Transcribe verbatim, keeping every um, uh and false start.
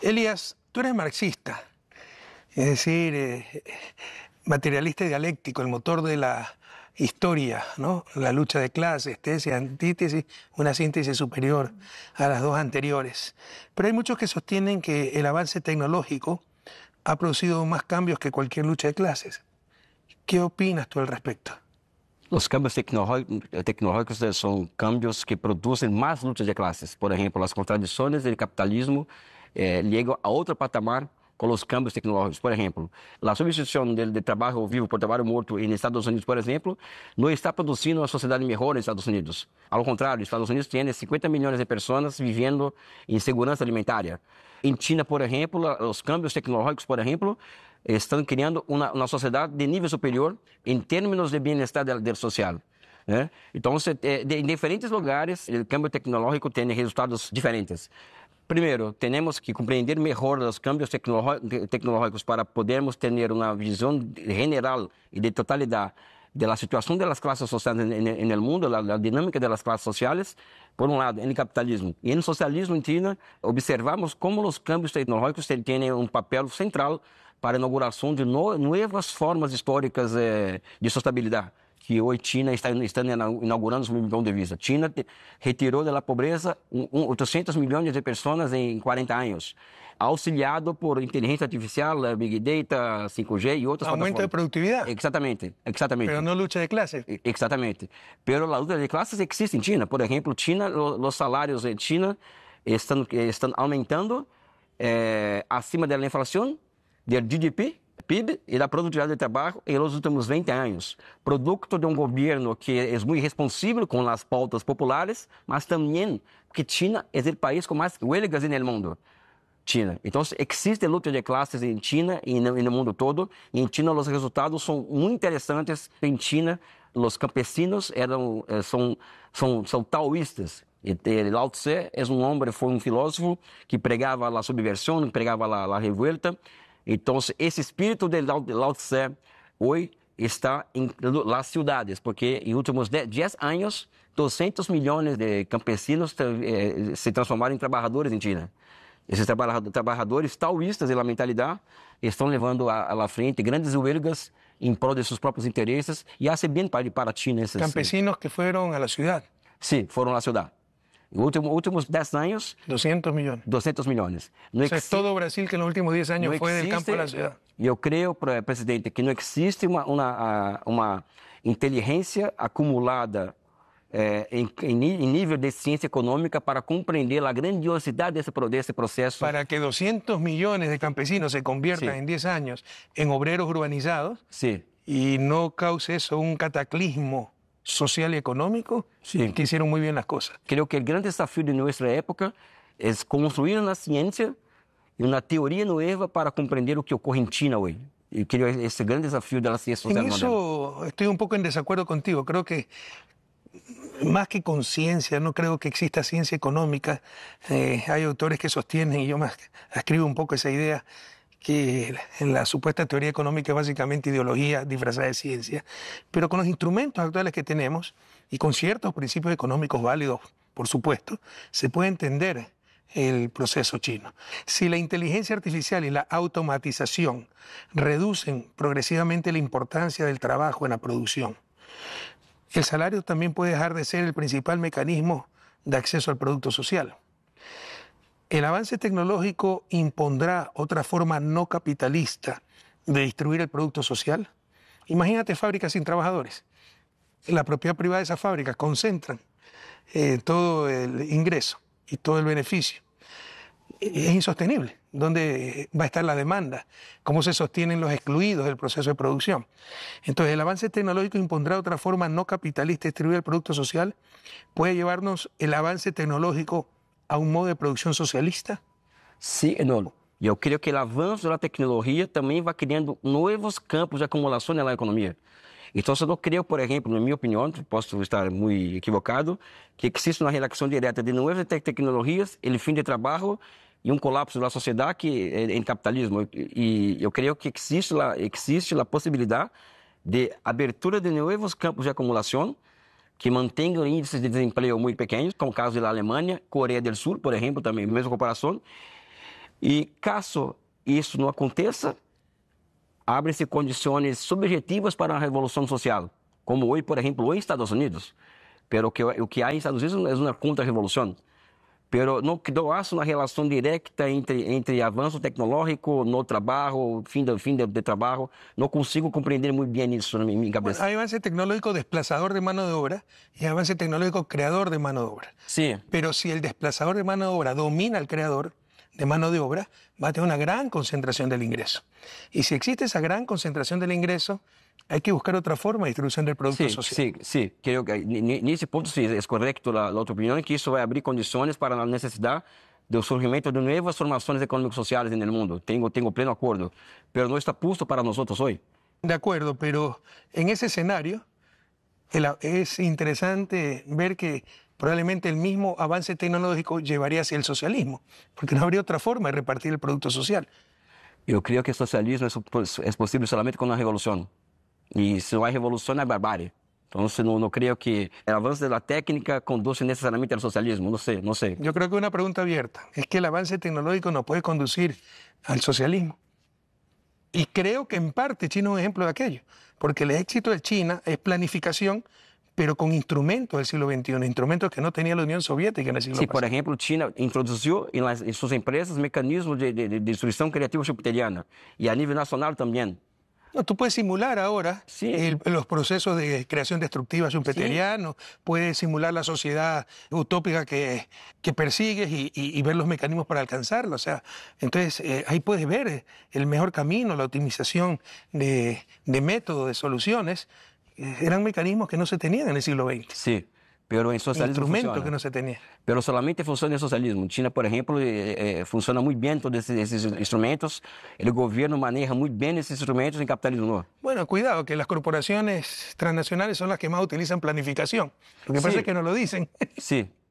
Elías, tú eres marxista, es decir, eh, materialista y dialéctico, el motor de la historia, ¿no? La lucha de clases, tesis, antítesis, una síntesis superior a las dos anteriores. Pero hay muchos que sostienen que el avance tecnológico ha producido más cambios que cualquier lucha de clases. ¿Qué opinas tú al respecto? Os cambios tecnológicos são cambios que produzem mais lutas de classes. Por exemplo, as contradições do capitalismo eh, chegam a outro patamar com os cambios tecnológicos. Por exemplo, a substituição de, de trabalho vivo por trabalho morto nos Estados Unidos, por exemplo, não está produzindo uma sociedade melhor nos Estados Unidos. Ao contrário, os Estados Unidos têm cinquenta milhões de pessoas vivendo em segurança alimentar. Em China, por exemplo, os cambios tecnológicos, por exemplo, estão criando uma, uma sociedade de nível superior em termos de bem-estar social. Né? Então, de, em diferentes lugares, o câmbio tecnológico tem resultados diferentes. Primeiro, temos que compreender melhor os câmbios tecnológicos para podermos ter uma visão geral e de totalidade da situação das classes sociais no mundo, a dinâmica das classes sociais, por um lado, no capitalismo. E no socialismo, em China, observamos como os câmbios tecnológicos têm um papel central para a inauguração de no, novas formas históricas eh, de sustentabilidade, que hoje China está, está inaugurando do meu ponto de vista. China te, retirou da pobreza um, um, oitocentos milhões de pessoas em quarenta anos, auxiliado por inteligência artificial, Big Data, cinco G e outras Aumento de produtividade. Exatamente, exatamente. Pero não luta de classes. Exatamente. Pero a luta de classes existe em China. Por exemplo, China, os salários em China estão, estão aumentando eh, acima da inflação, do G D P, P I B e da produtividade de trabalho nos últimos vinte anos. Producto de um governo que é muito responsível com as pautas populares, mas também que China é o país com mais huelgas no mundo. China. Então, existe luta de classes em China e no, e no mundo todo. E em China, os resultados são muito interessantes. Em China, os campesinos eram, são, são, são taoístas. E Lao Tse é um homem, foi um filósofo que pregava a subversão, pregava a revolta. Então, esse espírito de Lao Tse hoje está em las cidades, porque em últimos dez anos, duzentos milhões de campesinos eh, se transformaram em trabalhadores em China. Esses trabalhadores taoístas e a mentalidade estão levando à frente grandes huelgas em prol de seus próprios interesses e hace bem para, para a China. Esses, Campesinos que foram à cidade. Sim, foram à cidade. Nos últimos, últimos dez anos... duzentos milhões. duzentos milhões. No o sea, existe, todo Brasil que nos últimos dez anos foi del campo a la ciudad. Eu creio, presidente, que não existe uma, uma, uma inteligência acumulada eh, em, em nível de ciência econômica para compreender a grandiosidade desse, desse processo. Para que duzentos millones de campesinos se conviertan sí. en diez años en obreros urbanizados sí. y no cause eso un cataclismo social y económico, sí. que hicieron muy bien las cosas. Creo que el gran desafío de nuestra época es construir una ciencia y una teoría nueva para comprender lo que ocurre en China hoy. Y creo que ese gran desafío de la ciencia social. En eso moderna. Estoy un poco en desacuerdo contigo. Creo que más que conciencia, no creo que exista ciencia económica. Eh, hay autores que sostienen, y yo más escribo un poco esa idea, que en la supuesta teoría económica es básicamente ideología disfrazada de ciencia, pero con los instrumentos actuales que tenemos y con ciertos principios económicos válidos, por supuesto, se puede entender el proceso chino. Si la inteligencia artificial y la automatización reducen progresivamente la importancia del trabajo en la producción, el salario también puede dejar de ser el principal mecanismo de acceso al producto social. El avance tecnológico impondrá otra forma no capitalista de distribuir el producto social. Imagínate fábricas sin trabajadores. La propiedad privada de esas fábricas concentran eh, todo el ingreso y todo el beneficio. Es insostenible. ¿Dónde va a estar la demanda? ¿Cómo se sostienen los excluidos del proceso de producción? Entonces, el avance tecnológico impondrá otra forma no capitalista de distribuir el producto social. ¿Puede llevarnos el avance tecnológico a um modo de produção socialista? Sim e não. Eu creio que o avanço da tecnologia também vai criando novos campos de acumulação na economia. Então, eu não creio, por exemplo, na minha opinião, posso estar muito equivocado, que existe uma relação direta de novas tecnologias, o fim de trabalho e um colapso da sociedade que é em capitalismo. E eu creio que existe a, existe a possibilidade de abertura de novos campos de acumulação que mantenham índices de desemprego muito pequenos, como o caso da Alemanha, Coreia do Sul, por exemplo, também, mesma comparação, E caso isso não aconteça, abrem-se condições subjetivas para uma revolução social, como hoje, por exemplo, em Estados Unidos. Pero que, o que há em Estados Unidos é uma contra-revolução. Pero não, não há uma relação direta entre, entre avanço tecnológico no trabalho, fim de, fim de, de trabalho. Não consigo compreender muito bem isso na minha cabeça. Bueno, hay avance tecnológico desplazador de mano de obra y avance tecnológico creador de mano de obra. Sí. Pero si el desplazador de mano de obra domina al creador de mano de obra, va a tener una gran concentración del ingreso. Y si existe esa gran concentración del ingreso, hay que buscar otra forma de distribución del producto Sí, social. sí, sí. Creo que nesse ponto sí, es correcto la, la otra opinión, que eso va a abrir condiciones para la necesidad del surgimiento de nuevas formaciones económicas sociales en el mundo. Tengo, tengo pleno acuerdo. Pero no está puesto para nosotros hoy. De acuerdo, pero en ese escenario el- es interesante ver que probablemente el mismo avance tecnológico llevaría hacia el socialismo, porque no habría otra forma de repartir el producto social. Eu creio que o socialismo é possível somente com uma revolução. E se não há revolução, é barbárie. Então, não, não creio que o avanço da técnica conduza necessariamente ao socialismo. Não sei, não sei. Yo creo que una pregunta abierta es que el avance tecnológico nos puede conducir al socialismo. Y creo que en parte China es un ejemplo de aquello, porque el éxito de China es planificación, pero con instrumentos del siglo veintiuno, instrumentos que no tenía la Unión Soviética en el siglo Se, por pasado. exemplo, China introduziu em, las, em suas empresas mecanismos de, de, de destruição criativa jupiteriana. E a nível nacional também. No, tú puedes simular ahora Sí. el- los procesos de creación destructiva schumpeterianos, puedes simular la sociedad utópica que, que persigues y, y- y ver los mecanismos para alcanzarla. O sea, entonces eh, ahí puedes ver eh, el mejor camino, la optimización de, de métodos, de soluciones. Eh, eran mecanismos que no se tenían en el siglo veinte, Sim, pero em socialismo instrumentos funciona. que no se tenían. Pero solamente funciona em socialismo. China, por exemplo, eh, eh, funciona muito bem todos esses, esses instrumentos. O governo maneja muito bem esses instrumentos em capitalismo no. Bueno, cuidado, que las corporaciones transnacionales son las que más utilizan planificación. Lo que pasa Sí. es que no lo dicen. Sim,